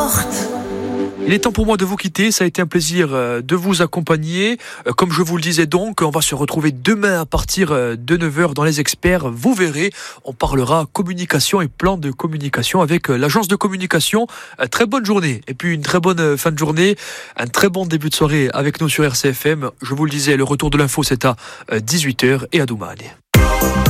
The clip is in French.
porte. Il est temps pour moi de vous quitter, ça a été un plaisir de vous accompagner. Comme je vous le disais donc, on va se retrouver demain à partir de 9h dans Les Experts. Vous verrez, on parlera communication et plan de communication avec l'agence de communication. Très bonne journée et puis une très bonne fin de journée, un très bon début de soirée avec nous sur RCFM. Je vous le disais, le retour de l'info c'est à 18h et à Doumane.